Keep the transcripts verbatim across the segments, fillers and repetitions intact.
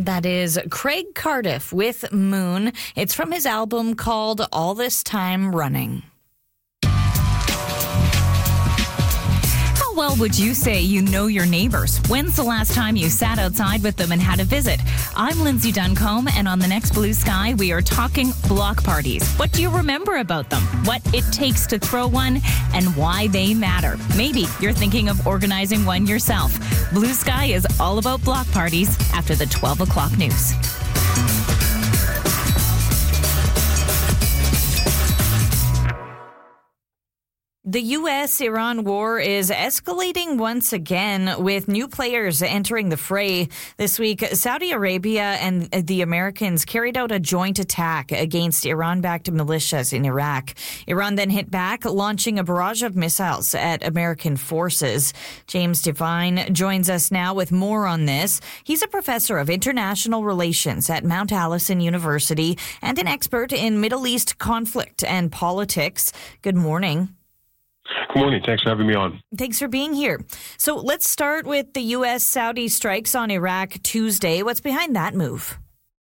That is Craig Cardiff with Moon. It's from his album called All This Time Running. How well would you say you know your neighbors? When's the last time you sat outside with them and had a visit? I'm Lindsay Duncombe, and on the next Blue Sky, we are talking block parties. What do you remember about them? What it takes to throw one, and why they matter. Maybe you're thinking of organizing one yourself. Blue Sky is all about block parties after the twelve o'clock news. The U S Iran war is escalating once again, with new players entering the fray. This week, Saudi Arabia and the Americans carried out a joint attack against Iran-backed militias in Iraq. Iran then hit back, launching a barrage of missiles at American forces. James Devine joins us now with more on this. He's a professor of international relations at Mount Allison University and an expert in Middle East conflict and politics. Good morning. Good morning. Thanks for having me on. Thanks for being here. So let's start with the U S-Saudi strikes on Iraq Tuesday. What's behind that move?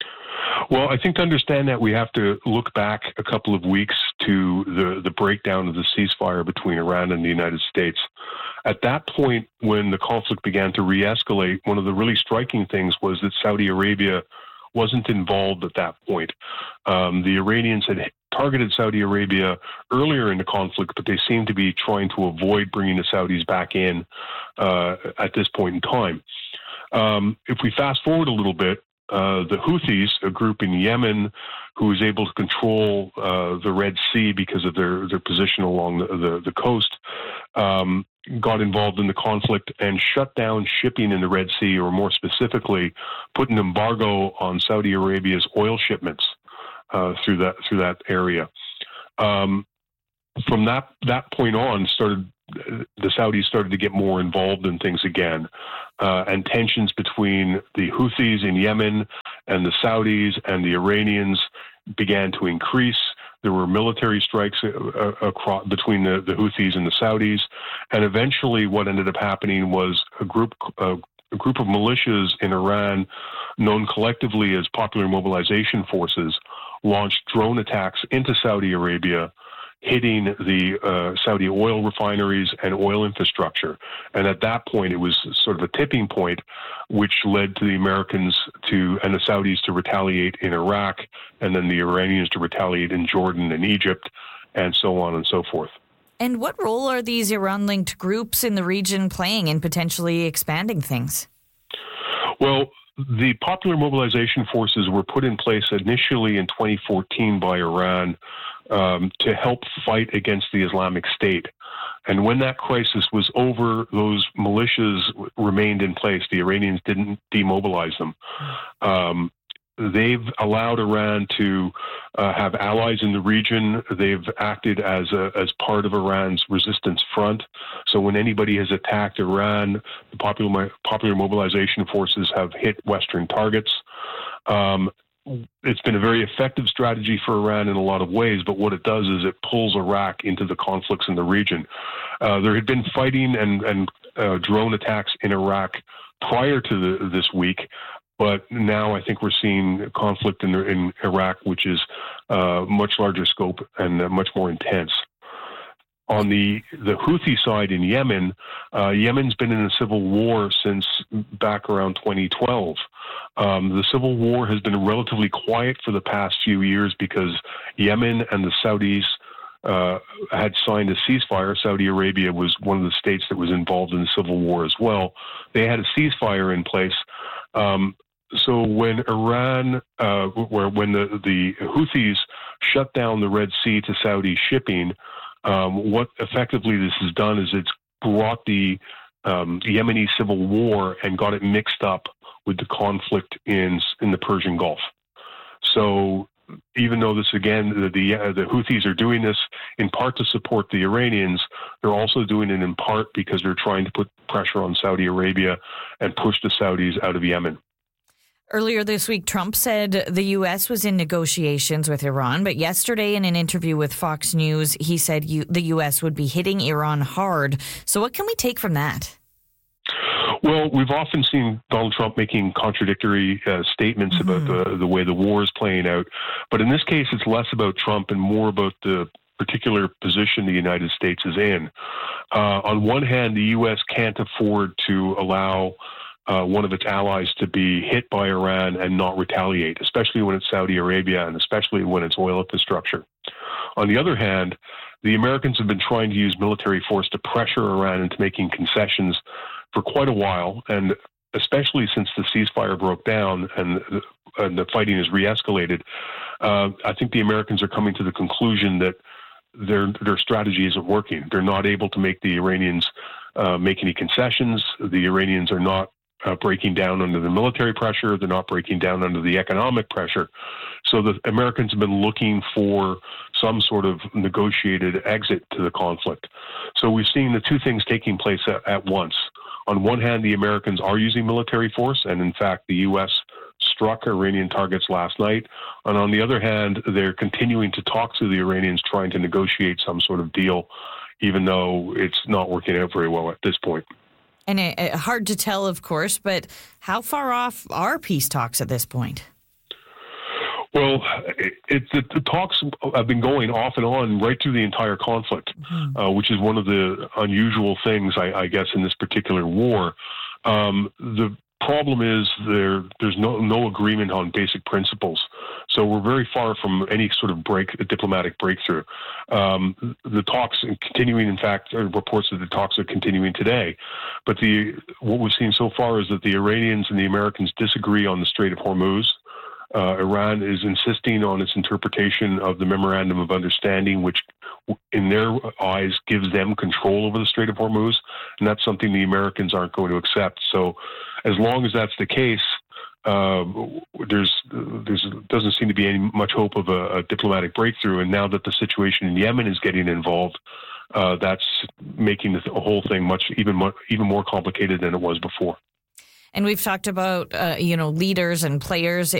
Well, I think to understand that, we have to look back a couple of weeks to the, the breakdown of the ceasefire between Iran and the United States. At that point, when the conflict began to re-escalate, one of the really striking things was that Saudi Arabia wasn't involved at that point. Um, the Iranians had targeted Saudi Arabia earlier in the conflict, but they seemed to be trying to avoid bringing the Saudis back in uh, at this point in time. Um, if we fast forward a little bit, uh, the Houthis, a group in Yemen who was able to control uh, the Red Sea because of their, their position along the, the, the coast, um, got involved in the conflict and shut down shipping in the Red Sea, or more specifically, put an embargo on Saudi Arabia's oil shipments uh, through that through that area. Um, from that that point on, started the Saudis started to get more involved in things again, uh, and tensions between the Houthis in Yemen and the Saudis and the Iranians began to increase. There were military strikes uh, across, between the, the Houthis and the Saudis, and eventually, what ended up happening was a group uh, a group of militias in Iran, known collectively as Popular Mobilization Forces, launched drone attacks into Saudi Arabia, hitting the uh, Saudi oil refineries and oil infrastructure. And at that point, it was sort of a tipping point, which led to the Americans to and the Saudis to retaliate in Iraq, and then the Iranians to retaliate in Jordan and Egypt, and so on and so forth. And what role are these Iran-linked groups in the region playing in potentially expanding things? Well, the Popular Mobilization Forces were put in place initially in twenty fourteen by Iran um, to help fight against the Islamic State. And when that crisis was over, those militias remained in place. The Iranians didn't demobilize them. Um, they've allowed Iran to uh, have allies in the region. They've acted as a, as part of Iran's resistance front. So when anybody has attacked Iran, the Popular, Popular Mobilization Forces have hit Western targets. Um, it's been a very effective strategy for Iran in a lot of ways, but what it does is it pulls Iraq into the conflicts in the region. Uh, there had been fighting and, and uh, drone attacks in Iraq prior to the, this week, but now I think we're seeing conflict in, in Iraq, which is uh, much larger scope and uh, much more intense. On the, the Houthi side in Yemen, uh, Yemen's been in a civil war since back around twenty twelve. Um, the civil war has been relatively quiet for the past few years because Yemen and the Saudis uh, had signed a ceasefire. Saudi Arabia was one of the states that was involved in the civil war as well. They had a ceasefire in place. Um, so when Iran, uh, where when the, the Houthis shut down the Red Sea to Saudi shipping, Um, what effectively this has done is it's brought the um, Yemeni civil war and got it mixed up with the conflict in in the Persian Gulf. So even though this, again, the the, uh, the Houthis are doing this in part to support the Iranians, they're also doing it in part because they're trying to put pressure on Saudi Arabia and push the Saudis out of Yemen. Earlier this week, Trump said the U S was in negotiations with Iran, but yesterday in an interview with Fox News, he said you, the U S would be hitting Iran hard. So what can we take from that? Well, we've often seen Donald Trump making contradictory uh, statements mm-hmm. about the, the way the war is playing out. But in this case, it's less about Trump and more about the particular position the United States is in. Uh, on one hand, the U S can't afford to allow uh, one of its allies to be hit by Iran and not retaliate, especially when it's Saudi Arabia and especially when it's oil infrastructure. On the other hand, the Americans have been trying to use military force to pressure Iran into making concessions for quite a while, and especially since the ceasefire broke down and, and the fighting has re-escalated, uh, I think the Americans are coming to the conclusion that their their strategy isn't working. They're not able to make the Iranians uh, make any concessions. The Iranians are not uh, breaking down under the military pressure. They're not breaking down under the economic pressure. So the Americans have been looking for some sort of negotiated exit to the conflict. So we've seen the two things taking place at, at once. On one hand, the Americans are using military force, and in fact, the U S struck Iranian targets last night. And on the other hand, they're continuing to talk to the Iranians, trying to negotiate some sort of deal, even though it's not working out very well at this point. And it, it, hard to tell, of course, but how far off are peace talks at this point? Well, it, it, the, the talks have been going off and on right through the entire conflict, mm-hmm. uh, which is one of the unusual things, I, I guess, in this particular war. Um, the problem is there there's no no agreement on basic principles. So we're very far from any sort of break diplomatic breakthrough. Um, the talks are continuing. In fact, reports that the talks are continuing today. But the what we've seen so far is that the Iranians and the Americans disagree on the Strait of Hormuz. Uh, Iran is insisting on its interpretation of the Memorandum of Understanding, which in their eyes gives them control over the Strait of Hormuz, and that's something the Americans aren't going to accept. So as long as that's the case, uh, there's there's doesn't seem to be any much hope of a, a diplomatic breakthrough. And now that the situation in Yemen is getting involved, uh, that's making the whole thing much even more, even more complicated than it was before. And we've talked about, uh, you know, leaders and players